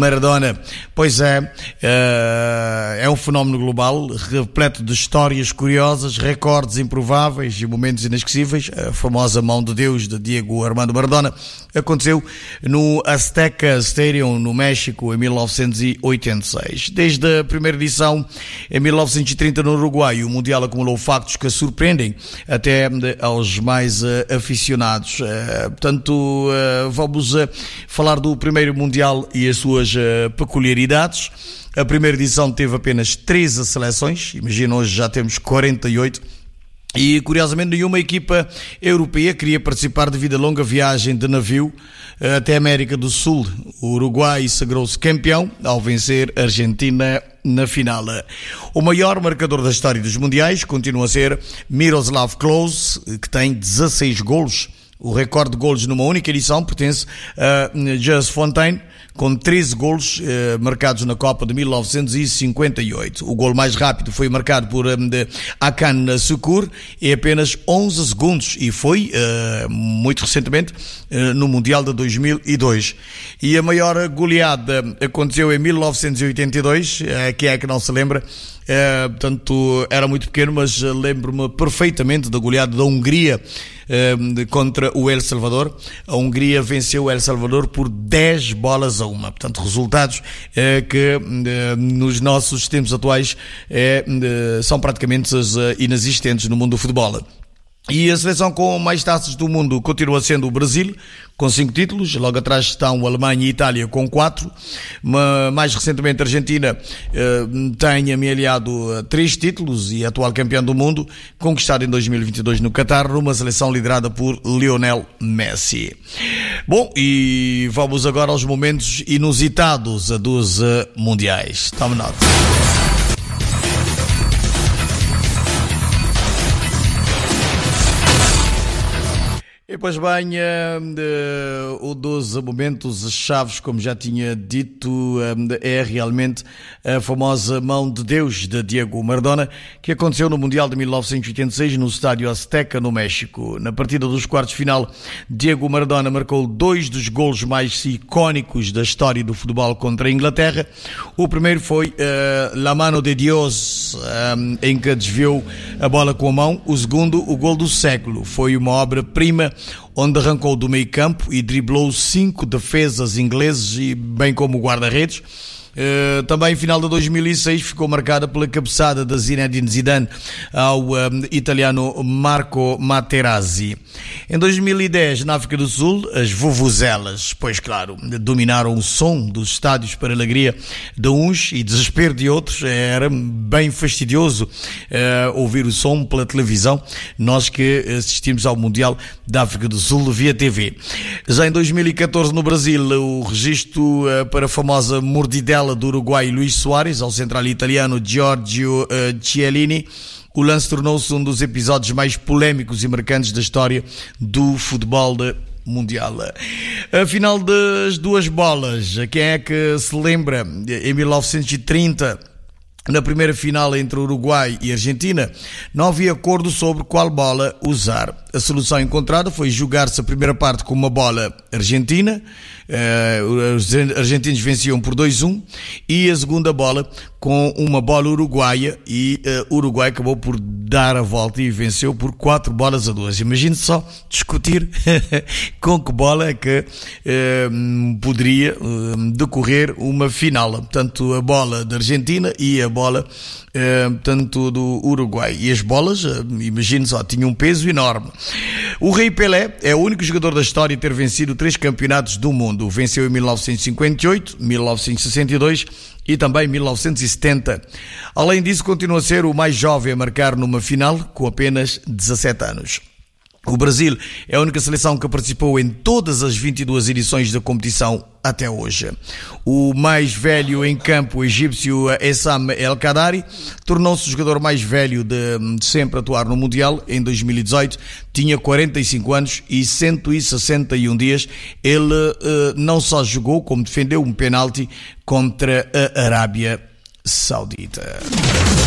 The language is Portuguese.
Maradona. Pois é um fenómeno global, repleto de histórias curiosas, recordes improváveis e momentos inesquecíveis. A famosa mão de Deus de Diego Armando Maradona aconteceu no Azteca Stadium, no México, em 1986. Desde a primeira edição, em 1930, no Uruguai, o Mundial acumulou factos que surpreendem até aos mais aficionados. Portanto, vamos falar do primeiro Mundial e as suas peculiaridades. A primeira edição teve apenas 13 seleções, imagina, hoje já temos 48. E, curiosamente, nenhuma equipa europeia queria participar devido à longa viagem de navio até a América do Sul. O Uruguai sagrou-se campeão ao vencer a Argentina na final. O maior marcador da história dos mundiais continua a ser Miroslav Klose, que tem 16 golos. O recorde de golos numa única edição pertence a Just Fontaine, com 13 golos marcados na Copa de 1958. O golo mais rápido foi marcado por Hakan Şükür em apenas 11 segundos e foi, muito recentemente, no Mundial de 2002. E a maior goleada aconteceu em 1982, quem é que não se lembra? Portanto, era muito pequeno, mas lembro-me perfeitamente da goleada da Hungria contra o El Salvador. A Hungria venceu o El Salvador por 10-1. Portanto, resultados que nos nossos tempos atuais são praticamente inexistentes no mundo do futebol. E a seleção com mais taças do mundo continua sendo o Brasil, com 5 títulos. Logo atrás estão a Alemanha e a Itália com 4. Mais recentemente a Argentina tem amealhado 3 títulos e é atual campeão do mundo, conquistado em 2022 no Qatar, numa seleção liderada por Lionel Messi. Bom, e vamos agora aos momentos inusitados dos mundiais. Tome nota. E pois bem, um dos momentos chaves, como já tinha dito, é realmente a famosa mão de Deus de Diego Maradona, que aconteceu no Mundial de 1986 no estádio Azteca, no México. Na partida dos quartos de final, Diego Maradona marcou 2 dos golos mais icónicos da história do futebol contra a Inglaterra. O primeiro foi La Mano de Dios, em que desviou a bola com a mão. O segundo, o gol do século, foi uma obra-prima onde arrancou do meio campo e driblou 5 defesas ingleses, e bem como o guarda-redes. Também, final de 2006, ficou marcada pela cabeçada de Zinedine Zidane ao italiano Marco Materazzi. Em 2010, na África do Sul, as vuvuzelas, pois claro, dominaram o som dos estádios para a alegria de uns e desespero de outros. Era bem fastidioso ouvir o som pela televisão, nós que assistimos ao Mundial da África do Sul via TV. Já em 2014, no Brasil, o registro para a famosa mordidela do Uruguai Luís Soares ao central italiano Giorgio Chiellini, o lance tornou-se um dos episódios mais polémicos e marcantes da história do futebol mundial. A final das 2 bolas, quem é que se lembra? Em 1930, na primeira final entre Uruguai e Argentina, não havia acordo sobre qual bola usar. A solução encontrada foi jogar-se a primeira parte com uma bola argentina, os argentinos venciam por 2-1, e a segunda bola com uma bola uruguaia, e o Uruguai acabou por dar a volta e venceu por 4-2. Imagine só discutir com que bola é que poderia decorrer uma final. Portanto, a bola da Argentina e a bola portanto, do Uruguai. E as bolas, imagine só, tinham um peso enorme. O Rei Pelé é o único jogador da história a ter vencido 3 campeonatos do mundo. Venceu em 1958, 1962 e também 1970. Além disso, continua a ser o mais jovem a marcar numa final, com apenas 17 anos. O Brasil é a única seleção que participou em todas as 22 edições da competição até hoje. O mais velho em campo, o egípcio Essam El Kadari, tornou-se o jogador mais velho de sempre atuar no Mundial. Em 2018 tinha 45 anos e 161 dias. Ele não só jogou, como defendeu um penalti contra a Arábia Saudita.